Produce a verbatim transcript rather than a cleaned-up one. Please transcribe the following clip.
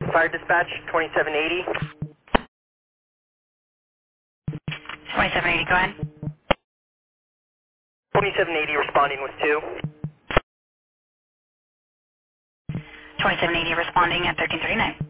Fire dispatch, twenty-seven eighty. twenty-seven eighty, go ahead. twenty-seven eighty responding with two. twenty-seven eighty responding at thirteen thirty-nine.